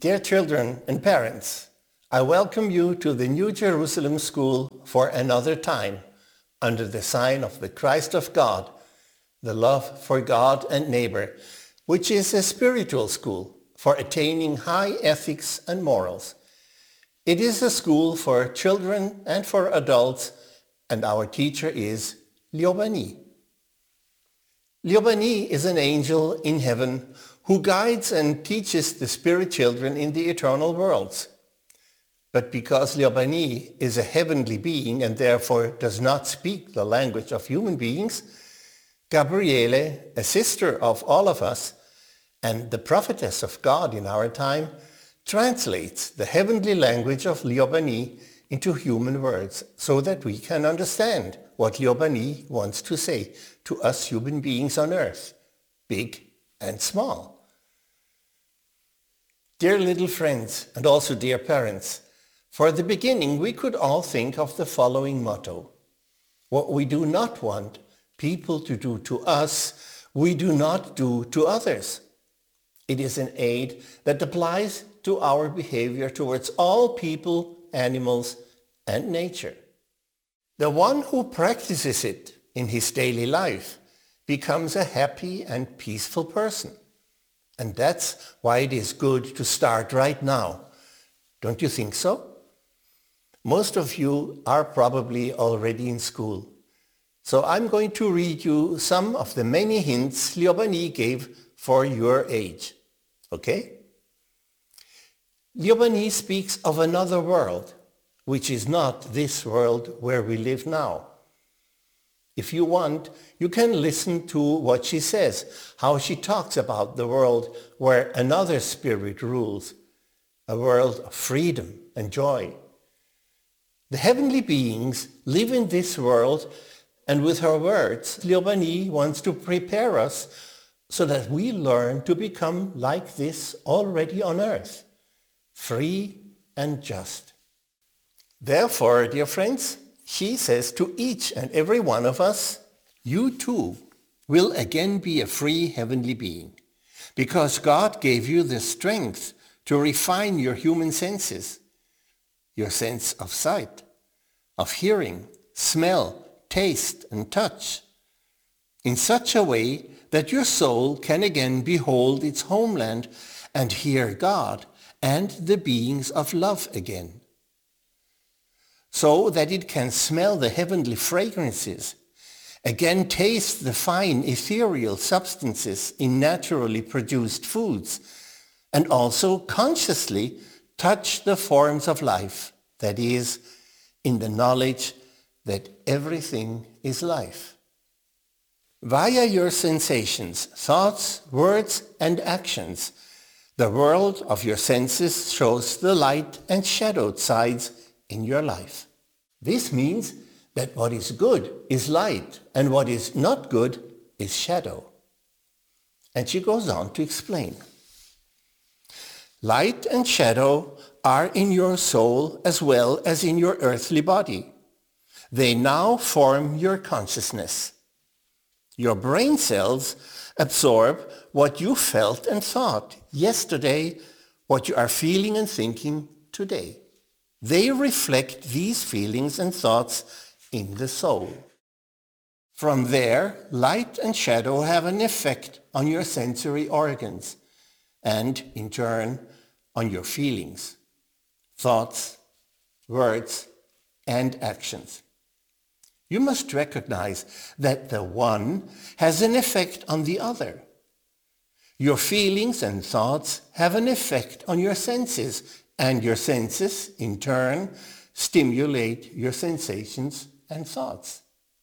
Dear children and parents, I welcome you to the New Jerusalem School for another time under the sign of the Christ of God, the love for God and neighbor, which is a spiritual school for attaining high ethics and morals. It is a school for children and for adults, and our teacher is Liobani. Liobani is an angel in heaven who guides and teaches the spirit children in the eternal worlds. But because Liobani is a heavenly being and therefore does not speak the language of human beings, Gabriele, a sister of all of us and the prophetess of God in our time, translates the heavenly language of Liobani into human words so that we can understand what Liobani wants to say to us human beings on earth, big and small. Dear little friends and also dear parents, for the beginning we could all think of the following motto: what we do not want people to do to us, we do not do to others. It is an aid that applies to our behavior towards all people, animals, and nature. The one who practices it in his daily life becomes a happy and peaceful person. And that's why it is good to start right now. Don't you think so? Most of you are probably already in school. So I'm going to read you some of the many hints Liobani gave for your age. Okay? Liobani speaks of another world, which is not this world where we live now. If you want, you can listen to what she says, how she talks about the world where another spirit rules, a world of freedom and joy. The heavenly beings live in this world, and with her words, Liobani wants to prepare us so that we learn to become like this already on earth, free and just. Therefore, dear friends, she says to each and every one of us, you too will again be a free heavenly being, because God gave you the strength to refine your human senses, your sense of sight, of hearing, smell, taste, and touch, in such a way that your soul can again behold its homeland and hear God and the beings of love again, so that it can smell the heavenly fragrances, again taste the fine ethereal substances in naturally produced foods, and also consciously touch the forms of life, that is, in the knowledge that everything is life. Via your sensations, thoughts, words, and actions, the world of your senses shows the light and shadowed sides in your life. This means that what is good is light and what is not good is shadow. And she goes on to explain. Light and shadow are in your soul as well as in your earthly body. They now form your consciousness. Your brain cells absorb what you felt and thought yesterday, what you are feeling and thinking today. They reflect these feelings and thoughts in the soul. From there, light and shadow have an effect on your sensory organs and, in turn, on your feelings, thoughts, words, and actions. You must recognize that the one has an effect on the other. Your feelings and thoughts have an effect on your senses, and your senses, in turn, stimulate your sensations and thoughts.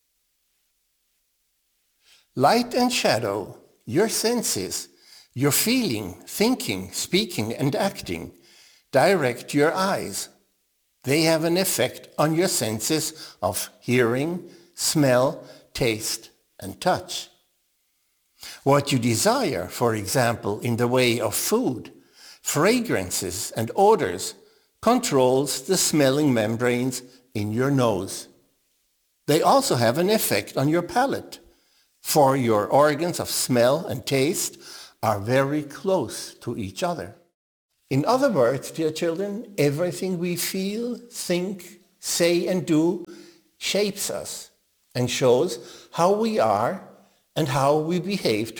Light and shadow, your senses, your feeling, thinking, speaking, and acting, direct your eyes. They have an effect on your senses of hearing, smell, taste, and touch. What you desire, for example, in the way of food, fragrances, and odors, controls the smelling membranes in your nose. They also have an effect on your palate, for your organs of smell and taste are very close to each other. In other words, dear children, everything we feel, think, say and do shapes us and shows how we are and how we behave